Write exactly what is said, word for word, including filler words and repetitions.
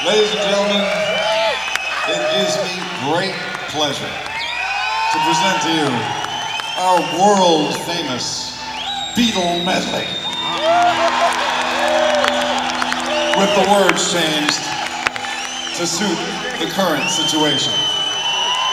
Ladies and gentlemen, it gives me great pleasure to present to you our world-famous Beatle medley, with the words changed to suit the current situation.